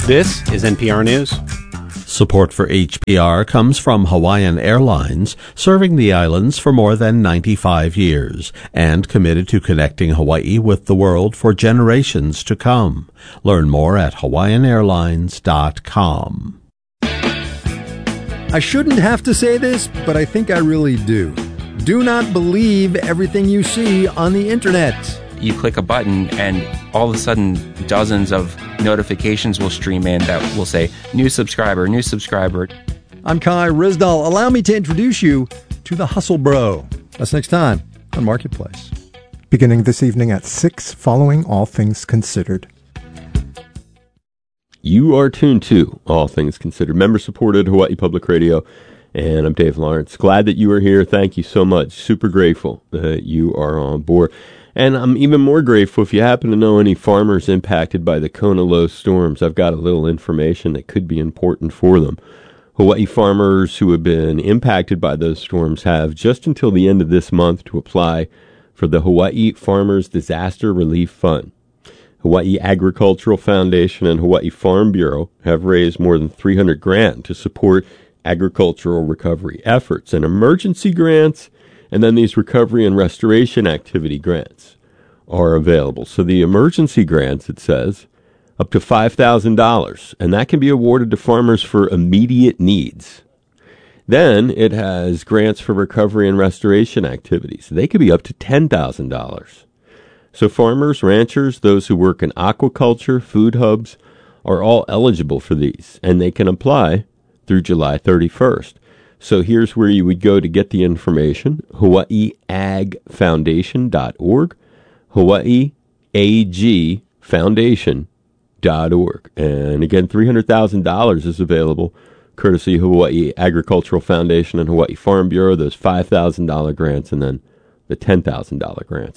This is NPR News. Support for HPR comes from Hawaiian Airlines, serving the islands for more than 95 years and committed to connecting Hawaii with the world for generations to come. Learn more at hawaiianairlines.com. I shouldn't have to say this, but I think I really do. Do not believe everything you see on the internet. You click a button and all of a sudden dozens of notifications will stream in that will say, new subscriber, new subscriber. I'm Kai Rizdal. Allow me to introduce you to the Hustle Bro. That's next time on Marketplace. Beginning this evening at 6, following All Things Considered. You are tuned to All Things Considered, member-supported Hawaii Public Radio, and I'm Dave Lawrence. Glad that you are here. Thank you so much. Super grateful that you are on board. And I'm even more grateful if you happen to know any farmers impacted by the Kona low storms. I've got a little information that could be important for them. Hawaii farmers who have been impacted by those storms have just until the end of this month to apply for the Hawaii Farmers Disaster Relief Fund. Hawaii Agricultural Foundation and Hawaii Farm Bureau have raised more than $300 grand to support agricultural recovery efforts and emergency grants. And then these recovery and restoration activity grants are available. So the emergency grants, it says, up to $5,000, and that can be awarded to farmers for immediate needs. Then it has grants for recovery and restoration activities. They could be up to $10,000. So farmers, ranchers, those who work in aquaculture, food hubs, are all eligible for these, and they can apply through July 31st. So here's where you would go to get the information: hawaiiagfoundation.org, hawaiiagfoundation.org. And again, $300,000 is available courtesy of Hawaii Agricultural Foundation and Hawaii Farm Bureau, those $5,000 grants, and then the $10,000 grants,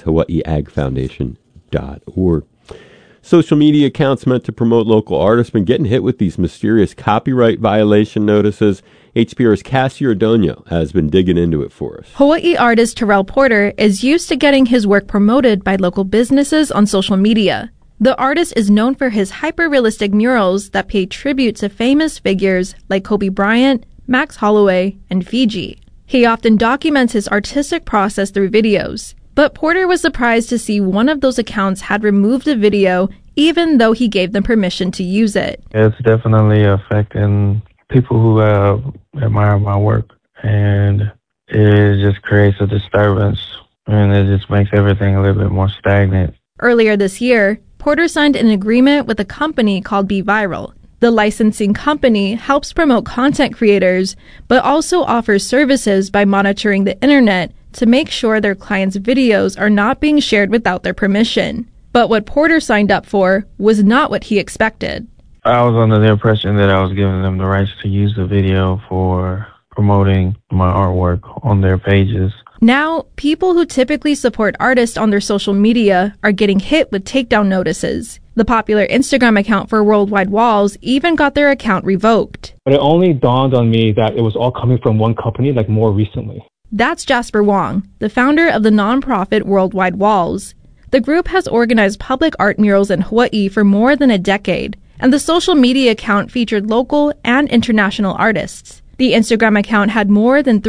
hawaiiagfoundation.org. Social media accounts meant to promote local artists been getting hit with these mysterious copyright violation notices. HPR's Cassie Ordonio has been digging into it for us. Hawaii artist Terrell Porter is used to getting his work promoted by local businesses on social media. The artist is known for his hyper-realistic murals that pay tribute to famous figures like Kobe Bryant, Max Holloway, and Fiji. He often documents his artistic process through videos. But Porter was surprised to see one of those accounts had removed a video, even though he gave them permission to use it. It's definitely affecting people who admire my work, and it just creates a disturbance, and it just makes everything a little bit more stagnant. Earlier this year, Porter signed an agreement with a company called Be Viral. The licensing company helps promote content creators, but also offers services by monitoring the internet to make sure their clients' videos are not being shared without their permission. But what Porter signed up for was not what he expected. I was under the impression that I was giving them the rights to use the video for promoting my artwork on their pages. Now, people who typically support artists on their social media are getting hit with takedown notices. The popular Instagram account for Worldwide Walls even got their account revoked. But it only dawned on me that it was all coming from one company, like more recently. That's Jasper Wong, the founder of the nonprofit Worldwide Walls. The group has organized public art murals in Hawaii for more than a decade, and the social media account featured local and international artists. The Instagram account had more than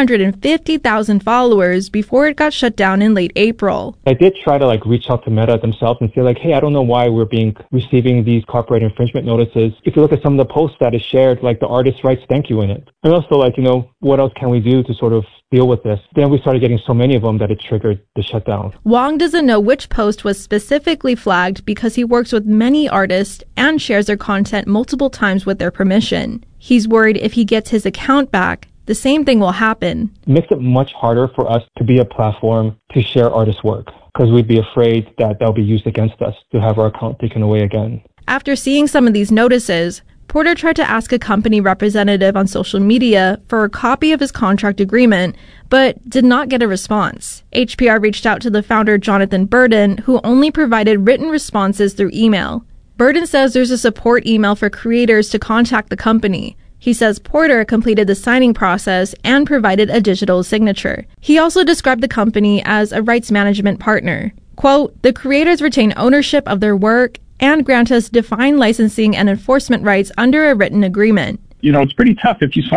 350,000 followers before it got shut down in late April. I did try to reach out to Meta themselves and say hey, I don't know why we're receiving these copyright infringement notices. If you look at some of the posts that is shared, the artist writes thank you in it. And also what else can we do to sort of deal with this? Then we started getting so many of them that it triggered the shutdown. Wong doesn't know which post was specifically flagged because he works with many artists and shares their content multiple times with their permission. He's worried if he gets his account back, the same thing will happen. It makes it much harder for us to be a platform to share artists' work because we'd be afraid that they'll be used against us to have our account taken away again. After seeing some of these notices, Porter tried to ask a company representative on social media for a copy of his contract agreement, but did not get a response. HPR reached out to the founder Jonathan Burden, who only provided written responses through email. Burden says there's a support email for creators to contact the company. He says Porter completed the signing process and provided a digital signature. He also described the company as a rights management partner. Quote, "The creators retain ownership of their work and grant us defined licensing and enforcement rights under a written agreement. It's pretty tough if you sign